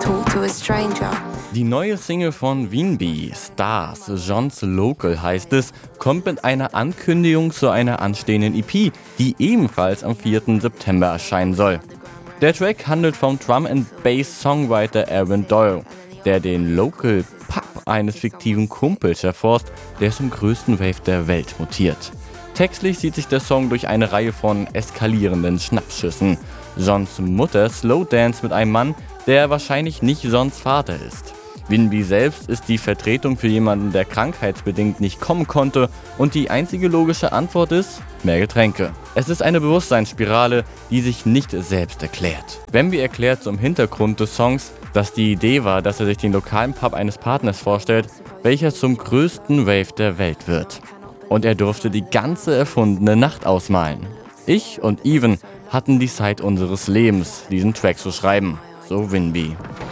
talk to a stranger. Die neue Single von Winby, Stars, Johns Local heißt es, kommt mit einer Ankündigung zu einer anstehenden EP, die ebenfalls am 4. September erscheinen soll. Der Track handelt vom Drum-and-Bass-Songwriter Aaron Doyle, der den Local Pub eines fiktiven Kumpels erforscht, der zum größten Wave der Welt mutiert. Textlich sieht sich der Song durch eine Reihe von eskalierenden Schnappschüssen. Johns Mutter slowdance mit einem Mann, der wahrscheinlich nicht Johns Vater ist. Winby selbst ist die Vertretung für jemanden, der krankheitsbedingt nicht kommen konnte, und die einzige logische Antwort ist: mehr Getränke. Es ist eine Bewusstseinsspirale, die sich nicht selbst erklärt. Winby erklärt zum Hintergrund des Songs, dass die Idee war, dass er sich den lokalen Pub eines Partners vorstellt, welcher zum größten Wave der Welt wird. Und er durfte die ganze erfundene Nacht ausmalen. Ich und Even hatten die Zeit unseres Lebens, diesen Track zu schreiben, so Winby.